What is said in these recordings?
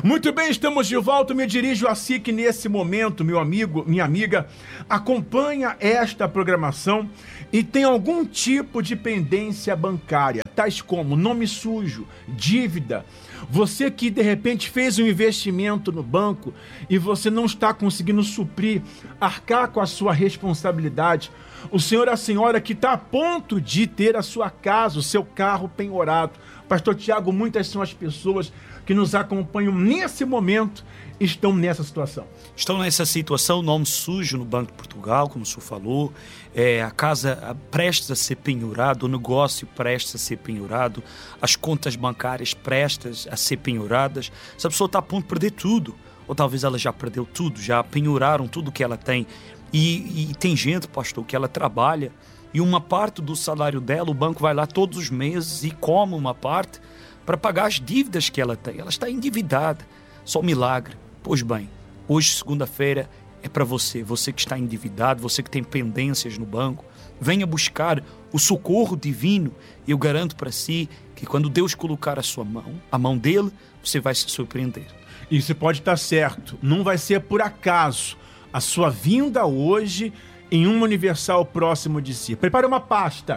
Muito bem, estamos de volta. Me dirijo a si que nesse momento, meu amigo, minha amiga, acompanha esta programação e tem algum tipo de pendência bancária, tais como nome sujo, dívida. Você que de repente fez um investimento no banco e você não está conseguindo suprir, arcar com a sua responsabilidade. O senhor e a senhora que está a ponto de ter a sua casa, o seu carro penhorado. Pastor Tiago, muitas são as pessoas que nos acompanham nesse momento, estão nessa situação. Estão nessa situação, nome sujo no Banco de Portugal, como o senhor falou, a casa prestes a ser penhorado, o negócio prestes a ser penhorado, as contas bancárias prestes a ser penhoradas. Essa pessoa está a ponto de perder tudo, ou talvez ela já perdeu tudo, já penhoraram tudo que ela tem. E tem gente, pastor, que ela trabalha e uma parte do salário dela, o banco vai lá todos os meses e come uma parte para pagar as dívidas que ela tem. Ela está endividada. Só milagre. Pois bem, hoje, segunda-feira, é para você que está endividado, você que tem pendências no banco. Venha buscar o socorro divino e eu garanto para si que quando Deus colocar a mão dele, você vai se surpreender. E você pode estar certo, não vai ser por acaso a sua vinda hoje em uma Universal próximo de si. Prepare uma pasta,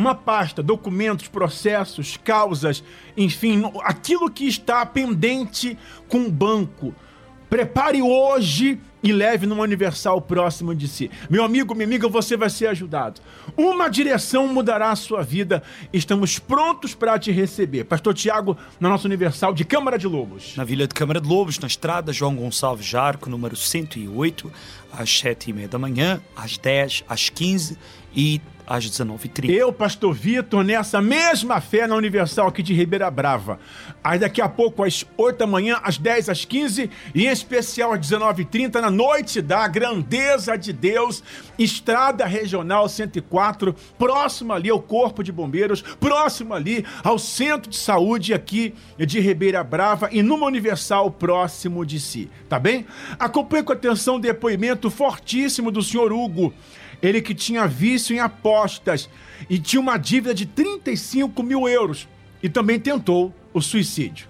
documentos, processos, causas, enfim, aquilo que está pendente com o banco. Prepare hoje e leve numa Universal próximo de si. Meu amigo, minha amiga, você vai ser ajudado. Uma direção mudará a sua vida. Estamos prontos para te receber. Pastor Tiago, na nossa Universal de Câmara de Lobos. Na Vila de Câmara de Lobos, na estrada João Gonçalves Jarco, número 108, às 7h30 da manhã, às 10, às 15 e às 19h30. Eu, Pastor Vitor, nessa mesma fé na Universal aqui de Ribeira Brava. Aí daqui a pouco, às 8 da manhã, às 10, às 15 e em especial às 19h30, na noite da grandeza de Deus, Estrada Regional 104, próximo ali ao Corpo de Bombeiros, próximo ali ao Centro de Saúde aqui de Ribeira Brava e numa Universal próximo de si, tá bem? Acompanhe com atenção o depoimento fortíssimo do senhor Hugo. Ele que tinha vício em apostas e tinha uma dívida de 35 mil euros e também tentou o suicídio.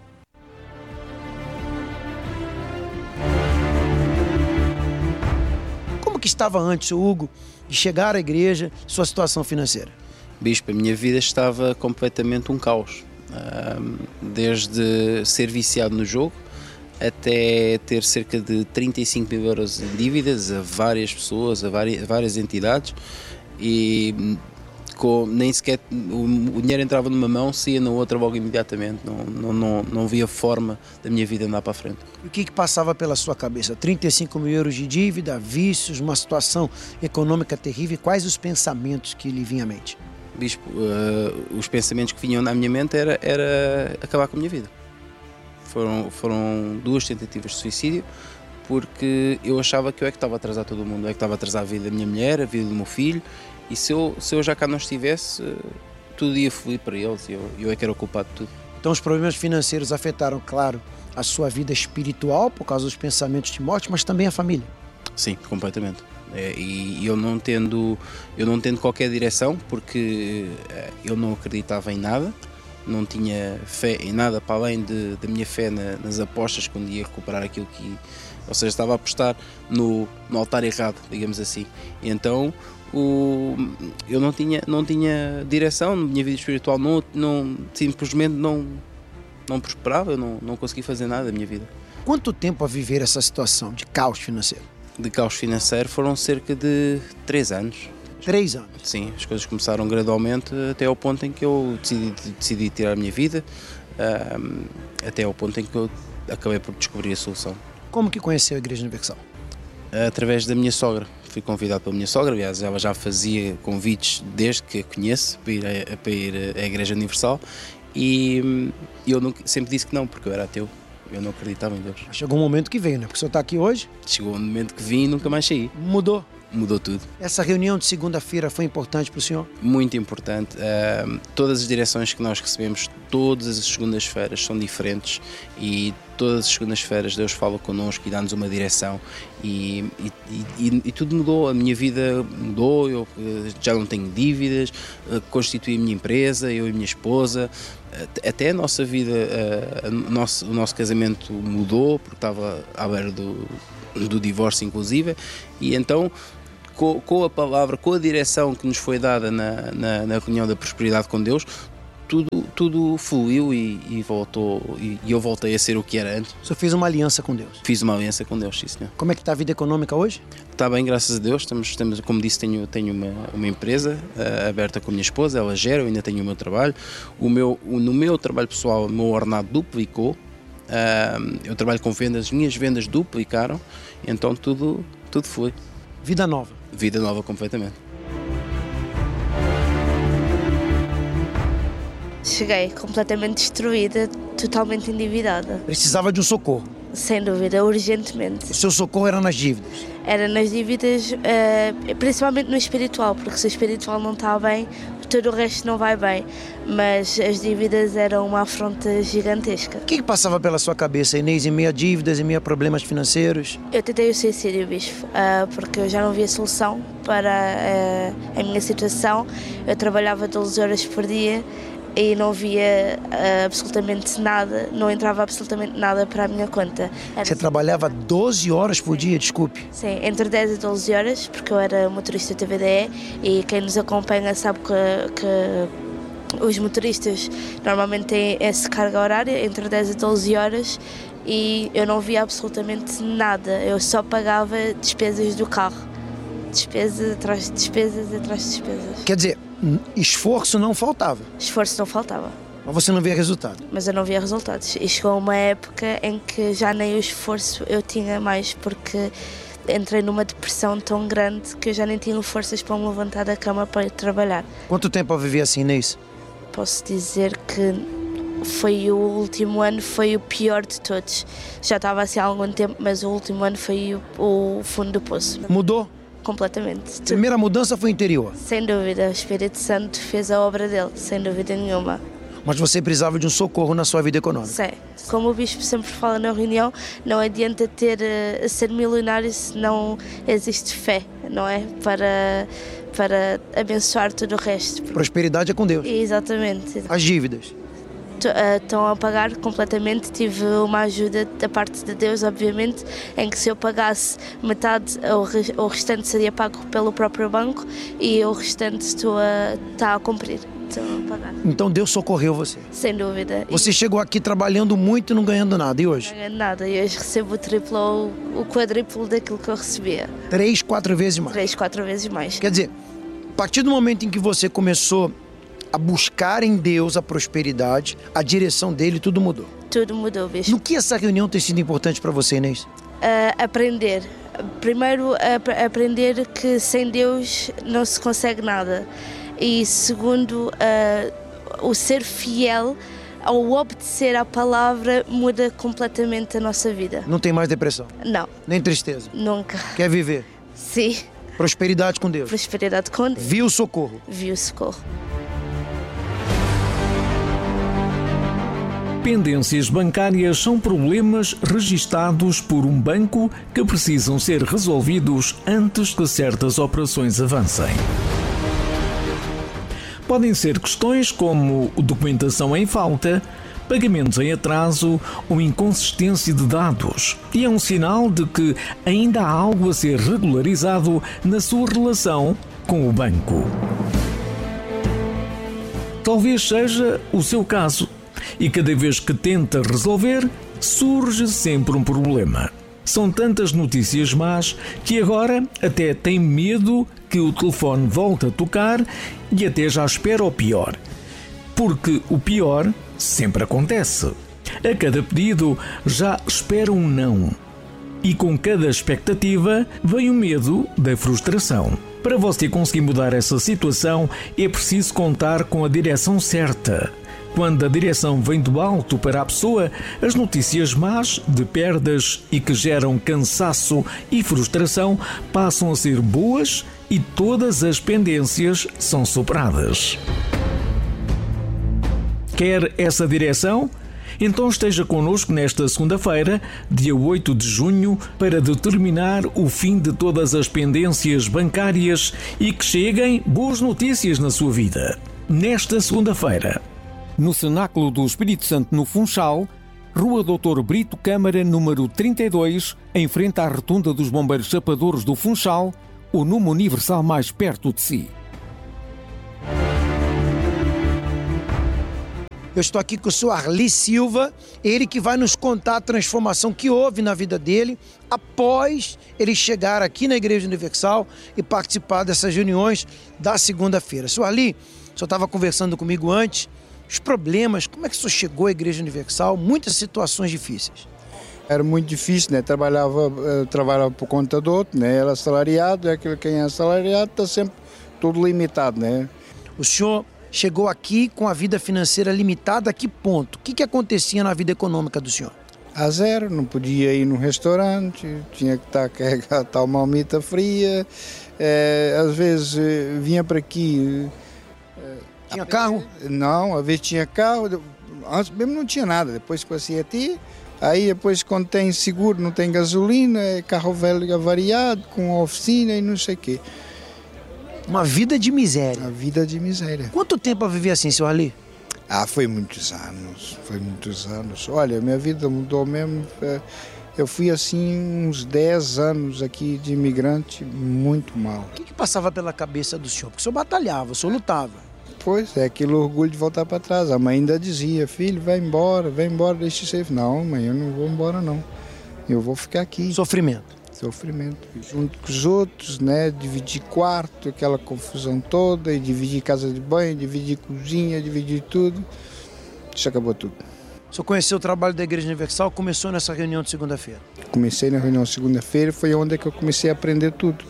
Como que estava antes o Hugo de chegar à igreja, sua situação financeira? Bispo, a minha vida estava completamente um caos. Desde ser viciado no jogo, até ter cerca de 35 mil euros em dívidas a várias pessoas, a várias entidades, e nem sequer o dinheiro entrava numa mão, saía na outra logo imediatamente. Não via forma da minha vida andar para a frente. E o que passava pela sua cabeça? 35 mil euros de dívida, vícios, uma situação econômica terrível. Quais os pensamentos que lhe vinham à mente? Bispo, os pensamentos que vinham na minha mente era acabar com a minha vida. Foram 2 tentativas de suicídio, porque eu achava que eu é que estava a atrasar todo mundo, eu é que estava a atrasar a vida da minha mulher, a vida do meu filho, e se eu já cá não estivesse, tudo ia fluir para eles, e eu é que era o culpado de tudo. Então os problemas financeiros afetaram, claro, a sua vida espiritual, por causa dos pensamentos de morte, mas também a família? Sim, completamente. E eu não tendo qualquer direção, porque eu não acreditava em nada, não tinha fé em nada para além da minha fé nas apostas, quando ia recuperar aquilo que... Ou seja, estava a apostar no altar errado, digamos assim. E então eu não tinha direção na minha vida espiritual, simplesmente não prosperava, eu não conseguia fazer nada da minha vida. Quanto tempo a viver essa situação de caos financeiro? De caos financeiro foram cerca de 3 anos. 3 anos? Sim, as coisas começaram gradualmente até ao ponto em que eu decidi tirar a minha vida, até ao ponto em que eu acabei por descobrir a solução. Como que conheceu a Igreja Universal? Através da minha sogra. Fui convidado pela minha sogra, aliás, ela já fazia convites desde que a conheço para ir à Igreja Universal, e eu sempre disse que não, porque eu era ateu. Eu não acreditava em Deus. Chegou um momento que veio, né? Porque o senhor está aqui hoje. Chegou um momento que vim e nunca mais saí. Mudou? mudou tudo. Essa reunião de segunda-feira foi importante para o senhor? Muito importante. Todas as direções que nós recebemos, todas as segundas-feiras são diferentes e todas as segundas-feiras Deus fala connosco e dá-nos uma direção e tudo mudou. A minha vida mudou, eu já não tenho dívidas, constituí a minha empresa, eu e a minha esposa. Até a nossa vida, o nosso casamento mudou porque estava à beira do divórcio inclusive, e então com a palavra, com a direção que nos foi dada na reunião da prosperidade com Deus, tudo fluiu e voltou, e eu voltei a ser o que era antes. O senhor fez uma aliança com Deus? Fiz uma aliança com Deus, sim senhor. Como é que está a vida econômica hoje? Está bem, graças a Deus. Estamos, como disse, tenho uma empresa aberta com a minha esposa, ela gera, eu ainda tenho o meu trabalho. No meu trabalho pessoal, o meu ordenado duplicou. Eu trabalho com vendas, as minhas vendas duplicaram, então tudo foi. Vida nova. Vida nova completamente. Cheguei completamente destruída, totalmente endividada. Precisava de um socorro. Sem dúvida, urgentemente. O seu socorro era nas dívidas? Era nas dívidas, principalmente no espiritual, porque se o espiritual não está bem, todo o resto não vai bem. Mas as dívidas eram uma afronta gigantesca. O que passava pela sua cabeça, Inês, em meio a dívidas, em meio a problemas financeiros? Eu tentei o suicídio, bispo, porque eu já não via solução para a minha situação. Eu trabalhava 12 horas por dia e não via absolutamente nada, não entrava absolutamente nada para a minha conta. Você trabalhava 12 horas por dia, desculpe? Sim, entre 10 e 12 horas, porque eu era motorista TVDE e quem nos acompanha sabe que os motoristas normalmente têm essa carga horária, entre 10 e 12 horas, e eu não via absolutamente nada, eu só pagava despesas do carro. Despesas atrás de despesas atrás de despesas. Quer dizer, esforço não faltava? Esforço não faltava. Mas você não via resultado? Mas eu não via resultados. E chegou uma época em que já nem o esforço eu tinha mais, porque entrei numa depressão tão grande que eu já nem tinha forças para me levantar da cama para ir trabalhar. Quanto tempo eu vivi assim, Inês? Posso dizer que foi o último ano, foi o pior de todos. Já estava assim há algum tempo, mas o último ano foi o fundo do poço. Mudou? Completamente. A primeira mudança foi interior? Sem dúvida, o Espírito Santo fez a obra dele, sem dúvida nenhuma. Mas você precisava de um socorro na sua vida econômica? Sim. Como o bispo sempre fala na reunião, não adianta ser milionário se não existe fé, não é? Para abençoar todo o resto. Prosperidade é com Deus. Exatamente. As dívidas? Estão a pagar completamente. Tive uma ajuda da parte de Deus, obviamente, em que se eu pagasse metade, o restante seria pago pelo próprio banco e o restante está a cumprir. Estou a pagar. Então Deus socorreu você? Sem dúvida. Você chegou aqui trabalhando muito e não ganhando nada, e hoje? Não ganhando nada, e hoje recebo o triplo ou o quadruplo daquilo que eu recebia. 3, 4 vezes mais? 3, 4 vezes mais. Quer dizer, a partir do momento em que você começou a buscar em Deus a prosperidade, a direção dele, tudo mudou. Tudo mudou, bicho. No que essa reunião tem sido importante para você, Inês? Aprender. Primeiro, aprender que sem Deus não se consegue nada. E segundo, o ser fiel ao obedecer à palavra muda completamente a nossa vida. Não tem mais depressão? Não. Nem tristeza? Nunca. Quer viver? Sim. Prosperidade com Deus? Prosperidade com Deus. Viu o socorro? Viu o socorro. Pendências bancárias são problemas registados por um banco que precisam ser resolvidos antes que certas operações avancem. Podem ser questões como documentação em falta, pagamentos em atraso ou inconsistência de dados, e é um sinal de que ainda há algo a ser regularizado na sua relação com o banco. Talvez seja o seu caso. E cada vez que tenta resolver, surge sempre um problema. São tantas notícias más que agora até tem medo que o telefone volte a tocar e até já espera o pior. Porque o pior sempre acontece. A cada pedido já espera um não. E com cada expectativa vem o medo da frustração. Para você conseguir mudar essa situação, é preciso contar com a direção certa. quando a direção vem do alto para a pessoa, as notícias más de perdas e que geram cansaço e frustração passam a ser boas e todas as pendências são superadas. Quer essa direção? Então esteja connosco nesta segunda-feira, dia 8 de junho, para determinar o fim de todas as pendências bancárias e que cheguem boas notícias na sua vida. Nesta segunda-feira, no Cenáculo do Espírito Santo, no Funchal, Rua Doutor Brito Câmara, número 32, em frente à Rotunda dos Bombeiros Chapadores do Funchal, o número universal mais perto de si. Eu estou aqui com o senhor Arli Silva, ele que vai nos contar a transformação que houve na vida dele após ele chegar aqui na Igreja Universal e participar dessas reuniões da segunda-feira. Senhor Arli, o senhor estava conversando comigo antes, os problemas, como é que o senhor chegou à Igreja Universal, muitas situações difíceis. Era muito difícil, né? Trabalhava por conta do outro, né? Era assalariado, e aquele quem é assalariado está sempre tudo limitado, né? O senhor chegou aqui com a vida financeira limitada a que ponto? O que acontecia na vida econômica do senhor? A zero, não podia ir num restaurante, tinha que estar a carregar tal marmita fria, às vezes vinha para aqui... Tinha carro? Não, às vezes tinha carro, antes mesmo não tinha nada, depois que passei a ti, aí depois quando tem seguro, não tem gasolina, é carro velho avariado, com oficina e não sei o quê. Uma vida de miséria. A vida de miséria. Quanto tempo eu vivi assim, senhor Arli? Foi muitos anos. Olha, minha vida mudou mesmo. Eu fui assim uns 10 anos aqui de imigrante, muito mal. O que passava pela cabeça do senhor? Porque o senhor batalhava, o senhor lutava. Pois, é aquele orgulho de voltar para trás. A mãe ainda dizia, filho, vai embora, deixa de ser. Não, mãe, eu não vou embora não. Eu vou ficar aqui. Sofrimento. Junto com os outros, né? Dividir quarto, aquela confusão toda, e dividir casa de banho, dividir cozinha, dividir tudo. Isso acabou tudo. O senhor conheceu o trabalho da Igreja Universal, começou nessa reunião de segunda-feira? Comecei na reunião de segunda-feira, foi onde que eu comecei a aprender tudo.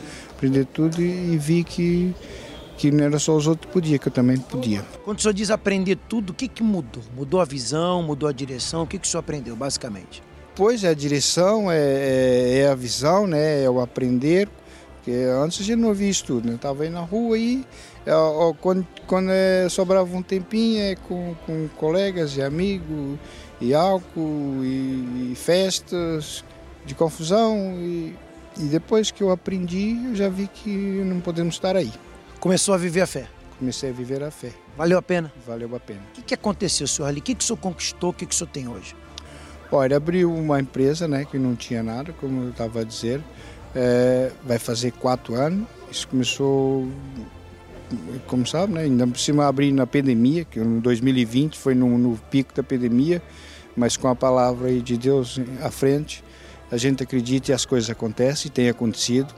E vi que não era só os outros que podiam, que eu também podia. Quando o senhor diz aprender tudo, o que mudou? Mudou a visão, mudou a direção? O que o senhor aprendeu, basicamente? Pois, a direção, é a visão, né? É o aprender, porque antes a gente não ouvia isso tudo, né? Estava aí na rua e quando sobrava um tempinho com colegas e amigos, e álcool, e festas, de confusão, e depois que eu aprendi, eu já vi que não podemos estar aí. Começou a viver a fé? Comecei a viver a fé. Valeu a pena? Valeu a pena. O que aconteceu, senhor Arli? O que o senhor conquistou, o que o senhor tem hoje? Olha, abriu uma empresa, né, que não tinha nada, como eu estava a dizer, vai fazer 4 anos, isso começou, como sabe, né, ainda por cima abri na pandemia, que em 2020 foi no pico da pandemia, mas com a palavra aí de Deus à frente, a gente acredita e as coisas acontecem, e tem acontecido,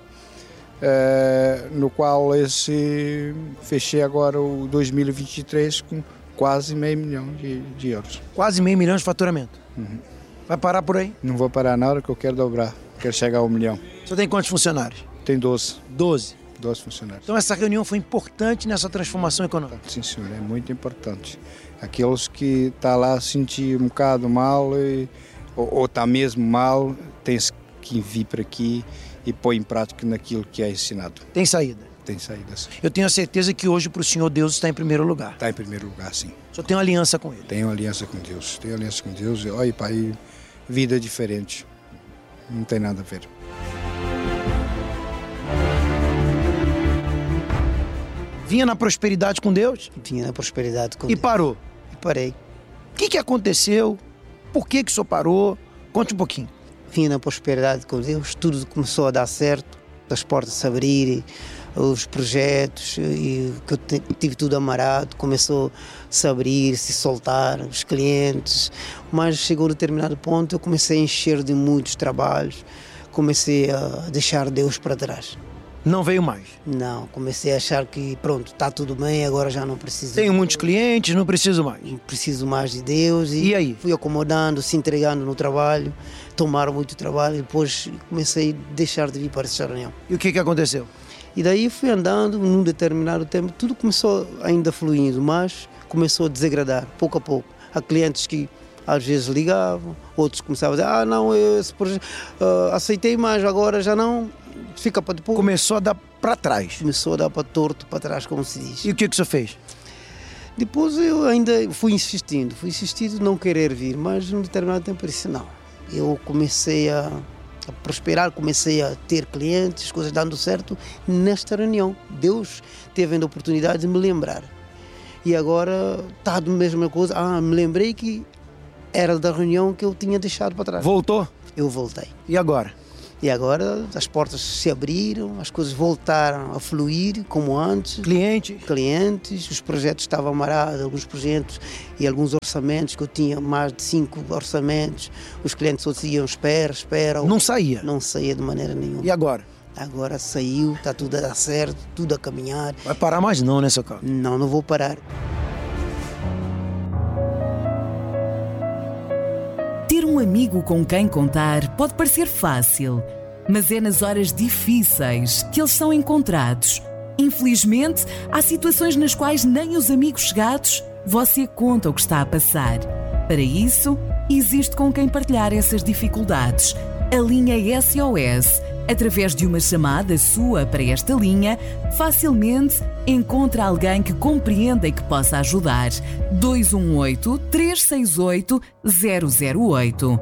no qual fechei agora o 2023 com quase $500 mil. Quase $500 mil de faturamento? Uhum. Vai parar por aí? Não vou parar na hora que eu quero dobrar. Quero chegar a $1 milhão. O senhor tem quantos funcionários? Tem 12. 12? 12 funcionários. Então essa reunião foi importante nessa transformação econômica? Sim, senhor, é muito importante. Aqueles que estão lá sentir um bocado mal ou está mesmo mal, tem que vir para aqui e pôr em prática naquilo que é ensinado. Tem saída? Tem saída, sim. Eu tenho a certeza que hoje para o senhor Deus está em primeiro lugar. Está em primeiro lugar, sim. O senhor tem uma aliança com ele? Tenho uma aliança com Deus. Olha, pai, vida diferente. Não tem nada a ver. Vinha na prosperidade com Deus? Vinha na prosperidade com Deus. E parou? E parei. O que aconteceu? Por que o senhor parou? Conte um pouquinho. Vinha na prosperidade com Deus, tudo começou a dar certo, as portas se abrirem, os projetos, e que eu tive tudo amarrado, começou a se abrir, se soltar, os clientes, mas chegou a um determinado ponto, eu comecei a encher de muitos trabalhos, comecei a deixar Deus para trás. Não veio mais? Não, comecei a achar que pronto, está tudo bem, agora já não preciso. Tenho muitos clientes, não preciso mais. Não preciso mais de Deus. E aí? Fui acomodando, se entregando no trabalho, tomaram muito trabalho, depois comecei a deixar de vir para essa reunião. E o que aconteceu? E daí fui andando, num determinado tempo, tudo começou ainda fluindo, mas começou a desagradar, pouco a pouco. Há clientes que às vezes ligavam, outros começavam a dizer, não, esse projeto, aceitei, mas agora já não, fica para depois. Começou a dar para trás. Começou a dar para torto, para trás, como se diz. E o que o senhor fez? Depois eu ainda fui insistindo, não querer vir, mas num determinado tempo eu disse não. Eu comecei a prosperar, comecei a ter clientes, as coisas dando certo nesta reunião. Deus teve a oportunidade de me lembrar. E agora está a mesma coisa. Me lembrei que era da reunião que eu tinha deixado para trás. Voltou? Eu voltei. E agora? E agora as portas se abriram, as coisas voltaram a fluir como antes. Clientes, os projetos estavam amarrados, alguns projetos e alguns orçamentos, que eu tinha mais de 5 orçamentos. Os clientes só diziam espera. Não saía? Não saía de maneira nenhuma. E agora? Agora saiu, está tudo a dar certo, tudo a caminhar. Vai parar mais não, né, seu Carlos? Não vou parar. Ter um amigo com quem contar pode parecer fácil, mas é nas horas difíceis que eles são encontrados. Infelizmente, há situações nas quais nem os amigos chegados você conta o que está a passar. Para isso, existe com quem partilhar essas dificuldades. A linha SOS. Através de uma chamada sua para esta linha, facilmente encontra alguém que compreenda e que possa ajudar. 218-368-008.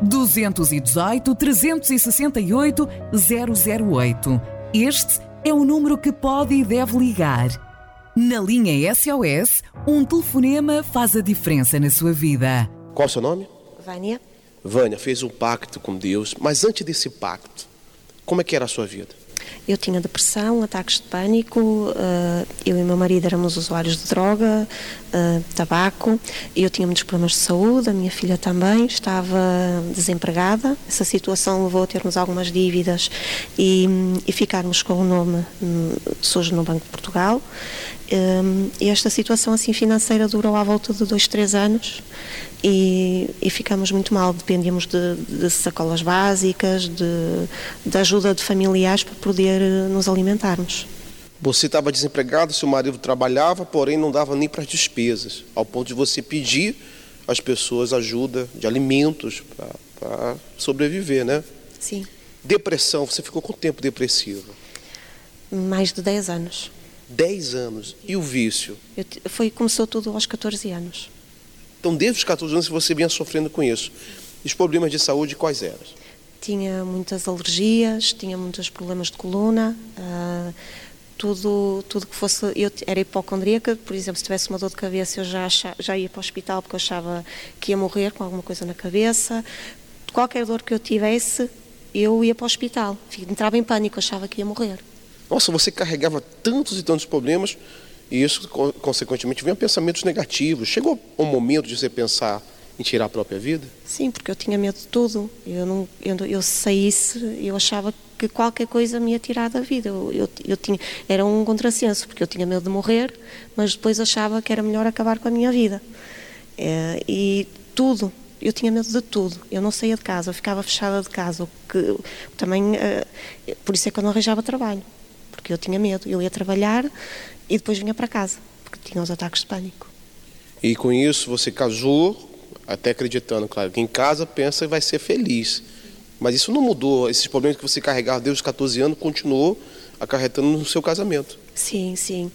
218-368-008. Este é o número que pode e deve ligar. Na linha SOS, um telefonema faz a diferença na sua vida. Qual é o seu nome? Vânia. Vânia fez um pacto com Deus, mas antes desse pacto, como é que era a sua vida? Eu tinha depressão, ataques de pânico, eu e meu marido éramos usuários de droga, tabaco, eu tinha muitos problemas de saúde, a minha filha também, estava desempregada. Essa situação levou a termos algumas dívidas e ficarmos com o nome sujo no Banco de Portugal. E esta situação assim financeira durou à volta de 2-3 anos e ficamos muito mal, dependíamos de sacolas básicas, de ajuda de familiares para poder nos alimentarmos. Você estava desempregado, seu marido trabalhava, porém não dava nem para as despesas, ao ponto de você pedir às pessoas ajuda de alimentos para sobreviver, né? Sim. Depressão, você ficou quanto tempo depressiva? Mais de 10 anos. 10 anos. E o vício? Começou tudo aos 14 anos. Então, desde os 14 anos você vinha sofrendo com isso. E os problemas de saúde quais eram? Tinha muitas alergias, tinha muitos problemas de coluna, tudo que fosse... Eu era hipocondríaca, por exemplo, se tivesse uma dor de cabeça eu já ia para o hospital porque eu achava que ia morrer com alguma coisa na cabeça. Qualquer dor que eu tivesse, eu ia para o hospital. Entrava em pânico, achava que ia morrer. Nossa, você carregava tantos e tantos problemas e isso, consequentemente, vinha pensamentos negativos. Chegou um momento de você pensar em tirar a própria vida? Sim, porque eu tinha medo de tudo. Eu saísse, eu achava que qualquer coisa me ia tirar da vida. Era um contrassenso, porque eu tinha medo de morrer, mas depois achava que era melhor acabar com a minha vida. E tudo, eu tinha medo de tudo. Eu não saía de casa, eu ficava fechada de casa. Por isso é que eu não arranjava trabalho, porque eu tinha medo. Eu ia trabalhar e depois vinha para casa, porque tinha os ataques de pânico. E com isso você casou, até acreditando, claro, que em casa pensa que vai ser feliz. Mas isso não mudou, esses problemas que você carregava desde os 14 anos continuou acarretando no seu casamento. Sim.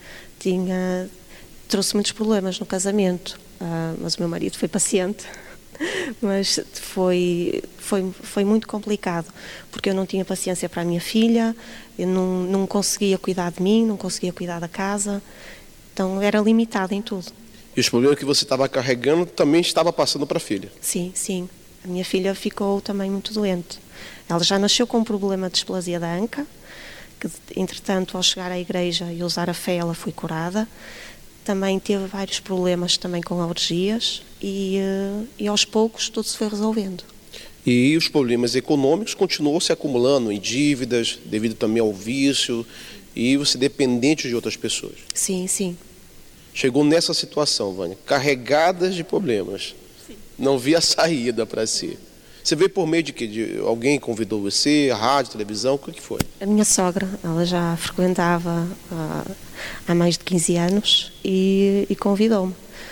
Trouxe muitos problemas no casamento, mas o meu marido foi paciente. Mas foi muito complicado, porque eu não tinha paciência para a minha filha, eu não conseguia cuidar de mim, não conseguia cuidar da casa, então era limitada em tudo. E os problemas que você estava carregando também estava passando para a filha? Sim. A minha filha ficou também muito doente. Ela já nasceu com um problema de displasia da anca, que entretanto ao chegar à igreja e usar a fé ela foi curada. Também teve vários problemas também com alergias e aos poucos tudo se foi resolvendo. E os problemas econômicos continuam se acumulando em dívidas, devido também ao vício, e você dependente de outras pessoas. Sim. Chegou nessa situação, Vânia, carregadas de problemas. Sim. Não via saída para si. Você veio por meio de quê? De alguém convidou você, rádio, televisão, o que foi? A minha sogra, ela já frequentava há mais de 15 anos e convidou-me.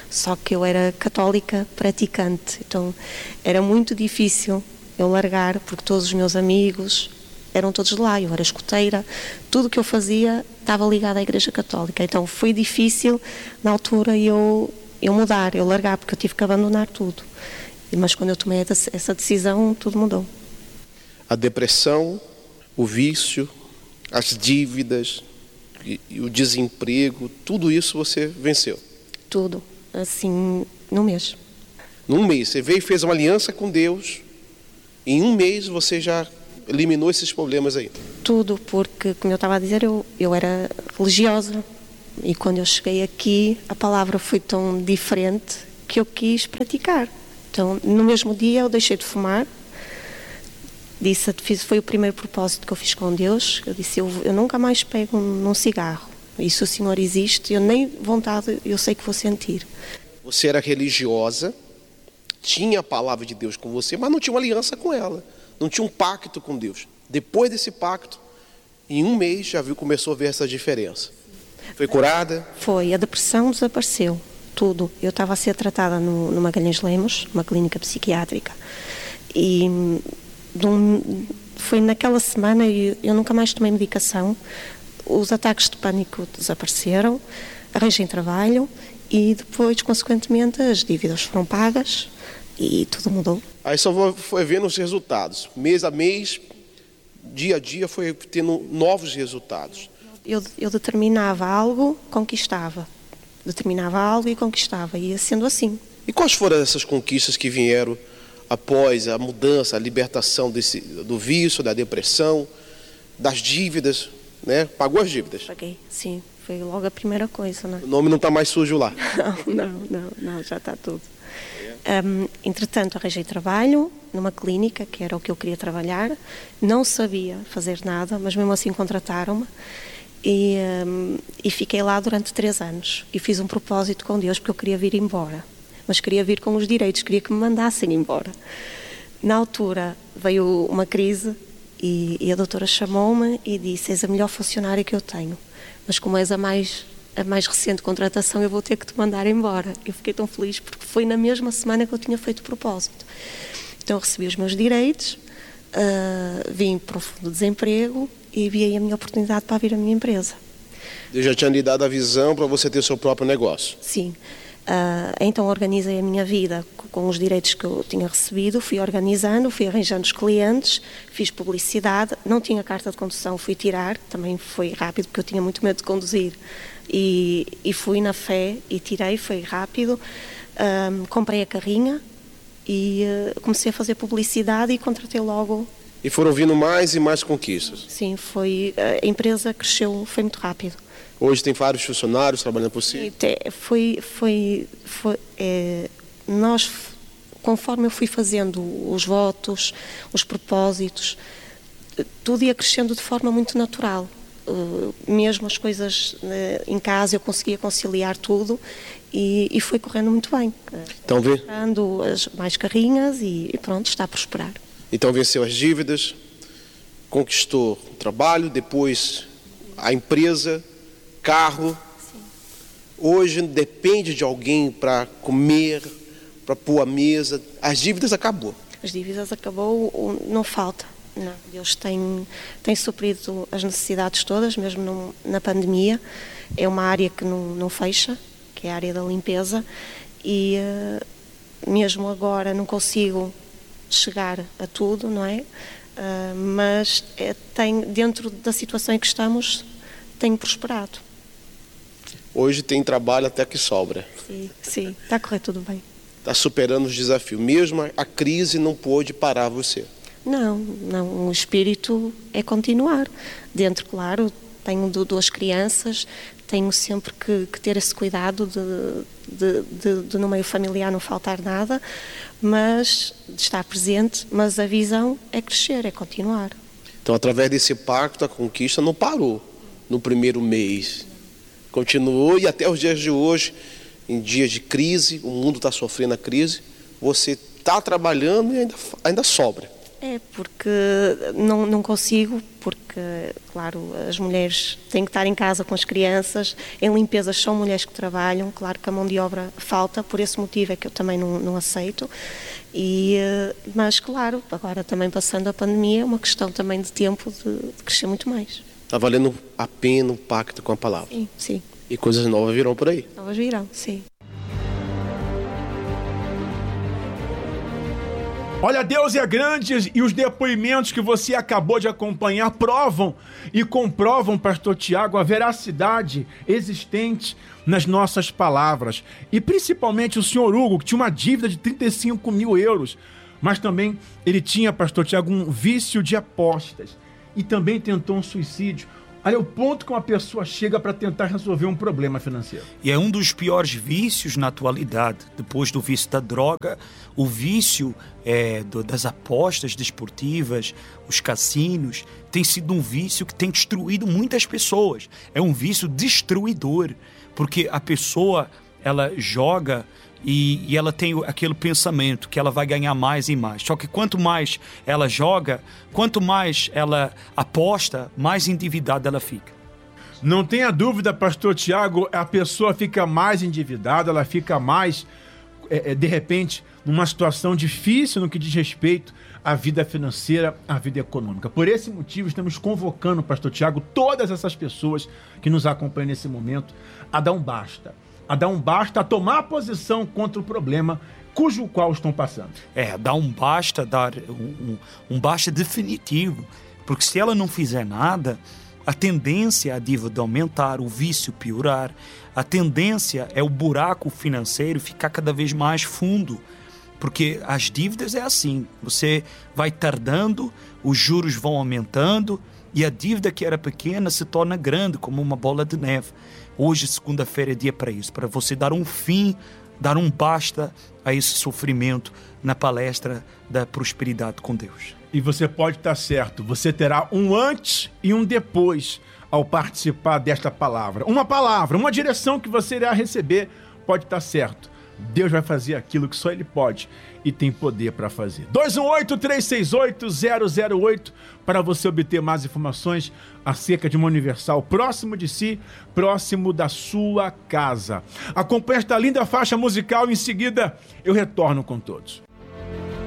Só que eu era católica praticante, então era muito difícil eu largar, porque todos os meus amigos eram todos de lá, eu era escoteira, tudo o que eu fazia estava ligado à Igreja Católica, então foi difícil na altura eu mudar, eu largar, porque eu tive que abandonar tudo. Mas quando eu tomei essa decisão, tudo mudou. A depressão, o vício, as dívidas e o desemprego, tudo isso você venceu? Tudo, assim, num mês. Num mês, você veio e fez uma aliança com Deus, em um mês você já eliminou esses problemas aí? Tudo, porque, como eu estava a dizer, eu era religiosa e quando eu cheguei aqui a palavra foi tão diferente que eu quis praticar. Então, no mesmo dia eu deixei de fumar, foi o primeiro propósito que eu fiz com Deus, eu disse, eu nunca mais pego num cigarro, e se o Senhor existe, eu nem vontade eu sei que vou sentir. Você era religiosa, tinha a palavra de Deus com você, mas não tinha uma aliança com ela, não tinha um pacto com Deus. Depois desse pacto, em um mês já começou a ver essa diferença. Foi curada? Foi, a depressão desapareceu, tudo. Eu estava a ser tratada no Magalhães Lemos, uma clínica psiquiátrica, e foi naquela semana eu nunca mais tomei medicação, os ataques de pânico desapareceram, arranjei trabalho e depois, consequentemente, as dívidas foram pagas e tudo mudou. Aí só foi vendo os resultados, mês a mês, dia a dia foi tendo novos resultados. Eu determinava algo, conquistava. Determinava algo e conquistava, ia sendo assim. E quais foram essas conquistas que vieram após a mudança, a libertação do vício, da depressão, das dívidas, né? Pagou as dívidas? Paguei, sim. Foi logo a primeira coisa, né? O nome não está mais sujo lá? Não, já está tudo. Entretanto, arranjei trabalho numa clínica, que era o que eu queria trabalhar. Não sabia fazer nada, mas mesmo assim contrataram-me. E fiquei lá durante 3 anos. E fiz um propósito com Deus, porque eu queria vir embora. Mas queria vir com os direitos, queria que me mandassem embora. Na altura veio uma crise e a doutora chamou-me e disse, és a melhor funcionária que eu tenho, mas como és a mais recente contratação, eu vou ter que te mandar embora. Eu fiquei tão feliz porque foi na mesma semana que eu tinha feito o propósito. Então eu recebi os meus direitos, vim para o fundo de desemprego e vi aí a minha oportunidade para abrir a minha empresa. Deus já tinha lhe dado a visão para você ter o seu próprio negócio? Sim. Então organizei a minha vida com os direitos que eu tinha recebido, fui organizando, fui arranjando os clientes, fiz publicidade, não tinha carta de condução, fui tirar, também foi rápido porque eu tinha muito medo de conduzir e fui na fé e tirei, foi rápido, comprei a carrinha e comecei a fazer publicidade e contratei logo. E foram vindo mais e mais conquistas? Sim, a empresa cresceu, foi muito rápido. Hoje tem vários funcionários trabalhando por si? Nós, conforme eu fui fazendo os votos, os propósitos, tudo ia crescendo de forma muito natural. Mesmo as coisas em casa eu conseguia conciliar tudo e foi correndo muito bem. Então comprando mais carrinhas e pronto, está a prosperar. Então venceu as dívidas, conquistou o trabalho, depois a empresa, carro. Sim. Hoje depende de alguém para comer, para pôr a mesa. As dívidas acabou. As dívidas acabou, não falta. Não. Deus tem suprido as necessidades todas, mesmo na pandemia. É uma área que não fecha, que é a área da limpeza. E mesmo agora não consigo chegar a tudo, não é? Mas dentro da situação em que estamos, tem prosperado. Hoje tem trabalho até que sobra. Sim, está a correr tudo bem. Está superando os desafios. Mesmo a crise não pôde parar você. Não, o espírito é continuar. Dentro, claro, tenho 2 crianças, tenho sempre que ter esse cuidado de no meio familiar não faltar nada, mas de estar presente, mas a visão é crescer, é continuar. Então, através desse pacto, a conquista não parou no primeiro mês. Continuou e até os dias de hoje, em dias de crise, o mundo está sofrendo a crise, você está trabalhando e ainda sobra. É, porque não consigo, porque, claro, as mulheres têm que estar em casa com as crianças, em limpezas são mulheres que trabalham, claro que a mão de obra falta, por esse motivo é que eu também não aceito, mas, claro, agora também passando a pandemia, é uma questão também de tempo de crescer muito mais. Está valendo a pena o pacto com a palavra. Sim, sim. E coisas novas virão por aí. Novas virão, sim. Olha, Deus é grande e os depoimentos que você acabou de acompanhar provam e comprovam, pastor Tiago, a veracidade existente nas nossas palavras. E principalmente o senhor Hugo, que tinha uma dívida de 35 mil euros, mas também ele tinha, pastor Tiago, um vício de apostas e também tentou um suicídio. Olha o ponto que uma pessoa chega para tentar resolver um problema financeiro. E é um dos piores vícios na atualidade. Depois do vício da droga, o vício das apostas desportivas, os cassinos, tem sido um vício que tem destruído muitas pessoas. É um vício destruidor, porque a pessoa, ela joga e ela tem aquele pensamento que ela vai ganhar mais e mais. Só que quanto mais ela joga, quanto mais ela aposta, mais endividada ela fica. Não tenha dúvida, pastor Tiago, a pessoa fica mais endividada, ela fica mais, de repente, numa situação difícil no que diz respeito à vida financeira, à vida econômica. Por esse motivo, estamos convocando, pastor Tiago, todas essas pessoas que nos acompanham nesse momento, a dar um basta. A tomar posição contra o problema cujo qual estão passando. Dar um basta, um basta definitivo. Porque se ela não fizer nada, a tendência é a dívida aumentar, o vício piorar, a tendência é o buraco financeiro ficar cada vez mais fundo. Porque as dívidas é assim, você vai tardando, os juros vão aumentando e a dívida que era pequena se torna grande, como uma bola de neve. Hoje, segunda-feira, é dia para isso, para você dar um fim, dar um basta a esse sofrimento na palestra da prosperidade com Deus. E você pode estar certo, você terá um antes e um depois ao participar desta palavra. Uma direção que você irá receber, pode estar certo. Deus vai fazer aquilo que só Ele pode e tem poder para fazer. 218-368-008 para você obter mais informações acerca de uma Universal próximo de si, próximo da sua casa. Acompanhe esta linda faixa musical e em seguida eu retorno com todos.